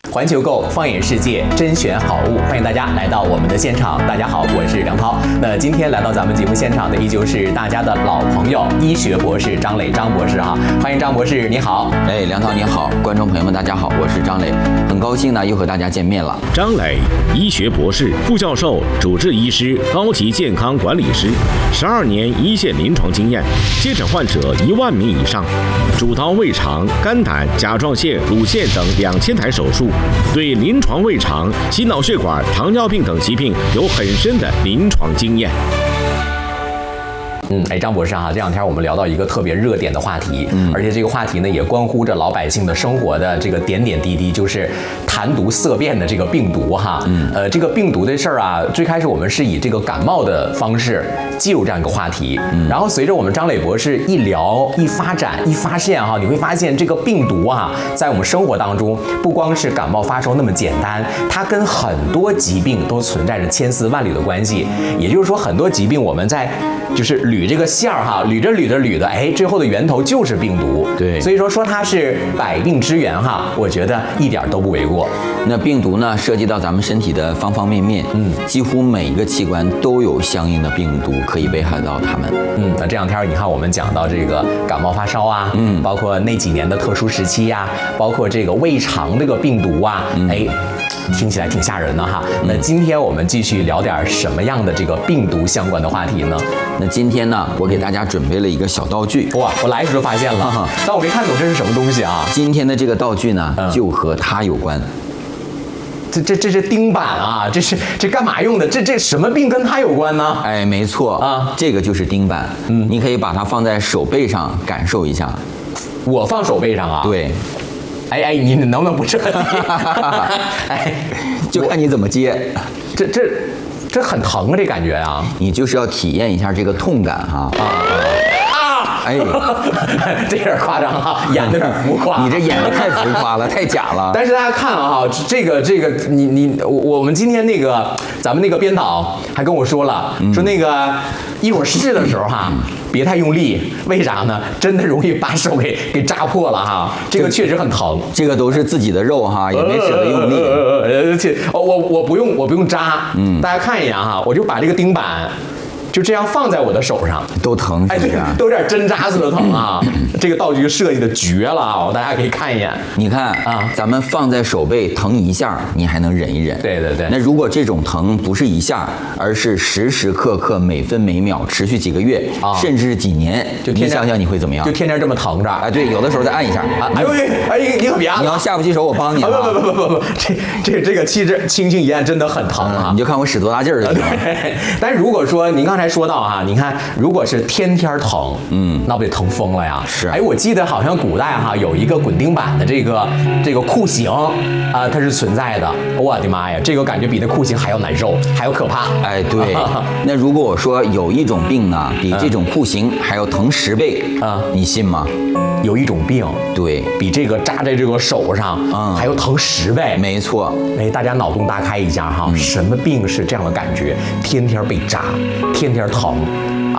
环球购放眼世界，甄选好物，欢迎大家来到我们的现场。大家好，我是梁涛。那今天来到咱们节目现场的依旧是大家的老朋友，医学博士张磊张博士哈，欢迎张博士，你好。 哎，梁涛你好，观众朋友们大家好，我是张磊，很高兴呢又和大家见面了。 张磊，医学博士、副教授、主治医师、高级健康管理师，12年一线临床经验，接诊患者1万名以上，主刀胃肠、肝胆、甲状腺、乳腺等2000台手术，对临床胃肠、心脑血管、糖尿病等疾病有很深的临床经验。 张博士哈，这两天我们聊到一个特别热点的话题，而且这个话题呢也关乎着老百姓的生活的这个点点滴滴，就是谈毒色变的这个病毒哈。这个病毒的事儿啊，最开始我们是以这个感冒的方式进入这样一个话题，然后随着我们张磊博士一聊、一发展、一发现哈，你会发现这个病毒啊，在我们生活当中不光是感冒发烧那么简单，它跟很多疾病都存在着千丝万缕的关系。也就是说，很多疾病我们在就是捋这个线儿哈，捋着捋着捋的，哎，最后的源头就是病毒。 对， 所以说它是百病之源哈，我觉得一点都不为过。 那病毒呢，涉及到咱们身体的方方面面，几乎每一个器官都有相应的病毒可以危害到它们。 那这两天你看我们讲到这个感冒发烧啊，包括那几年的特殊时期呀，包括这个胃肠这个病毒啊，哎。听起来挺吓人的哈。那今天我们继续聊点什么样的这个病毒相关的话题呢？ 那今天呢，我给大家准备了一个小道具。 哇，我来时就发现了，但我没看懂这是什么东西啊。 今天的这个道具呢，就和它有关。 这是钉板啊，这干嘛用的？这什么病跟它有关呢？ 哎，没错啊，这个就是钉板。你可以把它放在手背上感受一下。 我放手背上啊？ 对。 哎，你能不能不这样？ 哎，就看你怎么接。 这很疼啊，这感觉啊！ 你就是要体验一下这个痛感哈。哎， 这有点夸张哈，演的有点浮夸。 你这演的太浮夸了，太假了。 但是大家看啊，这个，我们今天那个咱们那个编导还跟我说了，说那个一会儿试的时候哈，别太用力，为啥呢？真的容易把手给扎破了哈。这个确实很疼。 这个都是自己的肉哈，也没舍得用力。 而且我不用扎，大家看一眼哈，我就把这个钉板。就这样放在我的手上， 都疼， 哎，对，都有点针扎似的疼啊！这个道具设计的绝了啊！大家可以看一眼。 你看啊，咱们放在手背疼一下，你还能忍一忍。 对。 那如果这种疼不是一下，而是时时刻刻、每分每秒，持续几个月，甚至是几年，你想想你会怎么样？ 就天天这么疼着。 哎，对，有的时候再按一下。 哎呦，你可别按！ 你要下不去手，我帮你。 不，这个轻轻一按真的很疼啊！ 你就看我使多大劲儿就行。 但如果说您刚才说到啊，你看，如果是天天疼，那不得疼疯了呀？ 是。 哎，我记得好像古代哈有一个滚钉板的这个酷刑啊，它是存在的。我的妈呀，这个感觉比那酷刑还要难受，还要可怕。 哎，对。那如果我说有一种病呢，比这种酷刑还要疼10倍啊，你信吗？ 有一种病， 对， 比这个扎在这个手上，还要疼10倍。 没错。 哎，大家脑洞大开一下哈，什么病是这样的感觉？天天被扎，天天疼，